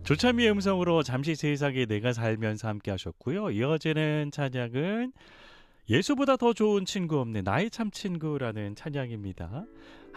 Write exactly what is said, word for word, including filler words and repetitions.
조찬미의 음성으로 잠시 세상에 내가 살면서 함께 하셨고요. 이어지는 찬양은 예수보다 더 좋은 친구 없네 나의 참 친구라는 찬양입니다.